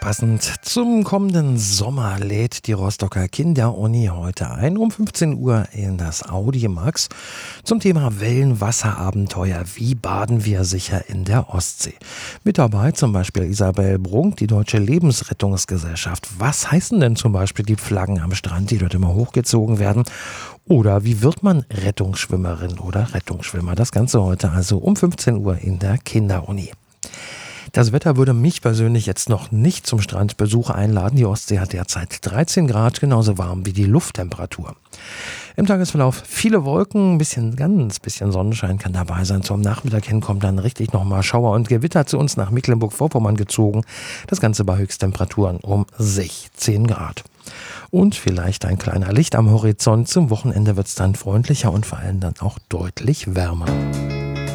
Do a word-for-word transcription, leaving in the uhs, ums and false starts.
Passend zum kommenden Sommer lädt die Rostocker Kinderuni heute ein, um fünfzehn Uhr in das Audimax zum Thema Wellenwasserabenteuer. Wie baden wir sicher in der Ostsee? Mit dabei zum Beispiel Isabel Brunk, die Deutsche Lebensrettungsgesellschaft. Was heißen denn zum Beispiel die Flaggen am Strand, die dort immer hochgezogen werden? Oder wie wird man Rettungsschwimmerin oder Rettungsschwimmer? Das Ganze heute also um fünfzehn Uhr in der Kinderuni. Das Wetter würde mich persönlich jetzt noch nicht zum Strandbesuch einladen. Die Ostsee hat derzeit dreizehn Grad, genauso warm wie die Lufttemperatur. Im Tagesverlauf viele Wolken, ein bisschen, ganz bisschen Sonnenschein kann dabei sein. Zum Nachmittag hin kommt dann richtig nochmal Schauer und Gewitter zu uns nach Mecklenburg-Vorpommern gezogen. Das Ganze bei Höchsttemperaturen um sechzehn Grad. Und vielleicht ein kleiner Licht am Horizont. Zum Wochenende wird es dann freundlicher und vor allem dann auch deutlich wärmer.